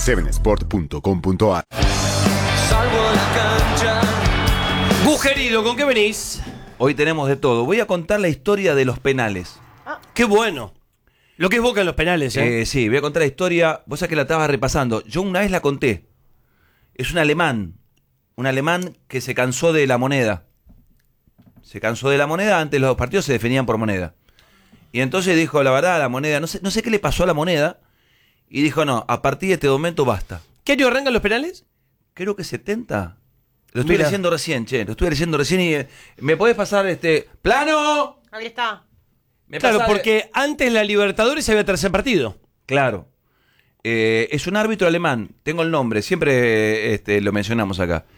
7sport.com.ar. Salvo la cancha. Gujerido, ¿con qué venís? Hoy tenemos de todo. Voy a contar la historia de los penales. Qué bueno. Lo que es Boca en los penales, ¿eh? Sí, voy a contar la historia. Vos sabés que la estaba repasando. Yo una vez la conté. Es un alemán. Un alemán que se cansó de la moneda. Se cansó de la moneda. Antes los partidos se definían por moneda. Y entonces dijo, la verdad, la moneda... No sé qué le pasó a la moneda. Y dijo, no, a partir de este momento basta. ¿Qué año arrancan los penales? Creo que 70. Lo estoy leyendo recién, che. Lo estoy leyendo recién y... ¿Me podés pasar plano? Ahí está. Claro, porque antes la Libertadores había tercer partido. Claro. Es un árbitro alemán. Tengo el nombre. Siempre lo mencionamos acá.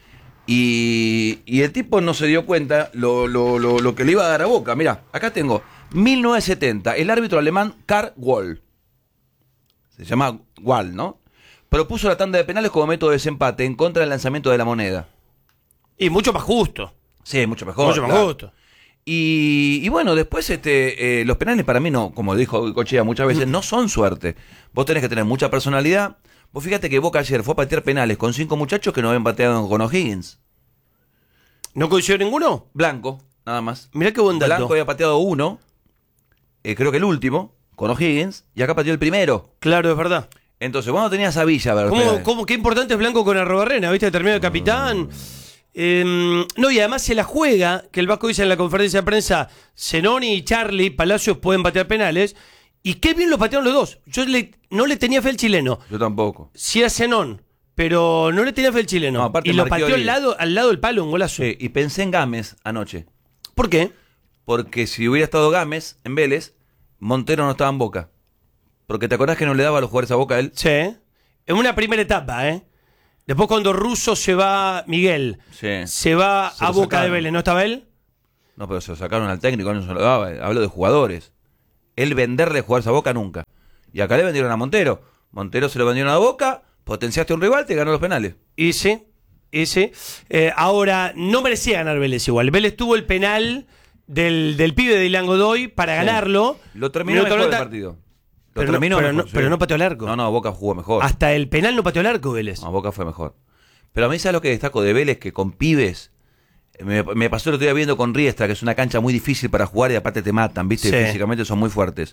Y el tipo no se dio cuenta lo que le iba a dar a Boca. Mirá, acá tengo 1970. El árbitro alemán Karl Wall. Se llama Wall, ¿no? Propuso la tanda de penales como método de desempate en contra del lanzamiento de la moneda. Y mucho más justo. Sí, mucho mejor. Mucho más claro. justo. Y bueno, después los penales para mí no, como dijo Cochea muchas veces, no son suerte. Vos tenés que tener mucha personalidad. Vos fíjate que Boca ayer fue a patear penales con 5 muchachos que no habían pateado con O'Higgins. ¿No coincidió ninguno? Blanco, nada más. Mirá qué buen dato. Blanco había pateado uno, creo que el último, con O'Higgins, y acá pateó el primero. Claro, es verdad. Entonces, vos no tenías a Villa, ¿verdad? Qué importante es Blanco con Arrobarrena, ¿viste? Terminó de capitán. No, y además se la juega, que el Vasco dice en la conferencia de prensa, Zenoni y Charlie Palacios pueden patear penales, y qué bien lo patearon los dos. Yo no le tenía fe al chileno. Yo tampoco. Sí a Zenón, pero no le tenía fe al chileno. No, aparte y lo Marchiori. pateó al lado del palo, un golazo. Sí, y pensé en Gámez anoche. ¿Por qué? Porque si hubiera estado Gámez en Vélez, Montero no estaba en Boca. Porque te acordás que no le daba a los jugadores a Boca a él. Sí. En una primera etapa, ¿eh? Después cuando Russo se va, Miguel, Sí. se va Se a lo Boca sacaron. de Vélez, ¿no estaba él? No, pero se lo sacaron al técnico, no se lo daba. Hablo de jugadores. Él venderle jugadores a Boca nunca. Y acá le vendieron a Montero. Montero se lo vendieron a Boca, potenciaste a un rival, te ganó los penales. Y sí. Ahora, no merecía ganar Vélez igual. Vélez tuvo el penal del pibe de Ilan Godoy para ganarlo. Lo terminó mejor el partido. Lo terminó mejor, sí. Pero no pateó el arco. No, Boca jugó mejor. Hasta el penal no pateó el arco Vélez. No, Boca fue mejor. Pero a mí, ¿sabes lo que destaco de Vélez? Que con pibes, me pasó el otro día viendo con Riestra, que es una cancha muy difícil para jugar y aparte te matan, ¿viste? Sí. Físicamente son muy fuertes.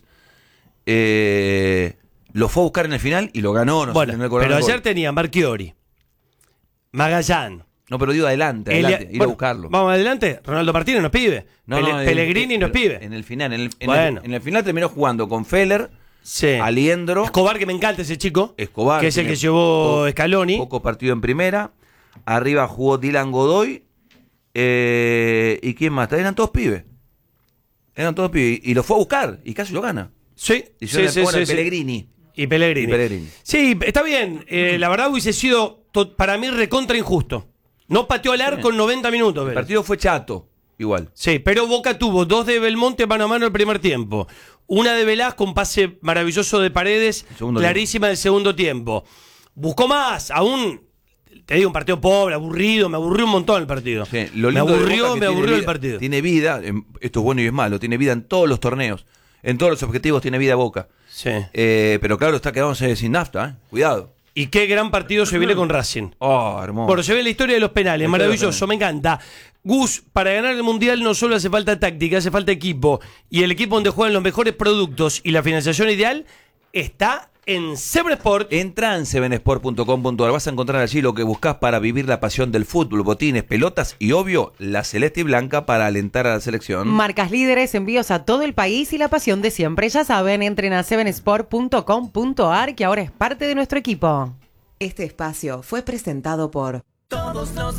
Lo fue a buscar en el final y lo ganó. Bueno, pero ayer tenía Marchiori, Magallán. No, pero digo adelante, ir a buscarlo. Vamos adelante, Ronaldo Martínez nos pibe. Pellegrini nos pibe. En el final, en el final terminó jugando con Feller, sí. Aliendro. Escobar, que me encanta ese chico. Escobar. Que es el que llevó Scaloni. Poco partido en primera. Arriba jugó Dylan Godoy. ¿Y quién más? Eran todos pibes. Y lo fue a buscar y casi lo gana. Sí. Y yo le pongo Pellegrini. Y Pellegrini. Sí, está bien. La verdad hubiese sido para mí recontra injusto. No pateó al arco en 90 minutos. El partido fue chato, igual. Sí, pero Boca tuvo 2 de Belmonte mano a mano el primer tiempo. Una de Velasco, un pase maravilloso de Paredes, clarísima del segundo tiempo. Buscó más, aún, te digo, un partido pobre, aburrido, me aburrió un montón el partido. Sí, me aburrió el partido. Tiene vida, esto es bueno y es malo, tiene vida en todos los torneos. En todos los objetivos tiene vida Boca. Sí. Pero claro, está quedándose sin nafta, cuidado. Y qué gran partido se viene con Racing. Oh, hermoso. Bueno, se ve la historia de los penales, maravilloso, me encanta. Gus, para ganar el Mundial no solo hace falta táctica, hace falta equipo. Y el equipo donde juegan los mejores productos y la financiación ideal está en 7sport. Entra en 7sport.com.ar. Vas a encontrar allí lo que buscas para vivir la pasión del fútbol, botines, pelotas y, obvio, la celeste y blanca para alentar a la selección. Marcas líderes, envíos a todo el país y la pasión de siempre. Ya saben, entren a 7sport.com.ar, que ahora es parte de nuestro equipo. Este espacio fue presentado por... Todos los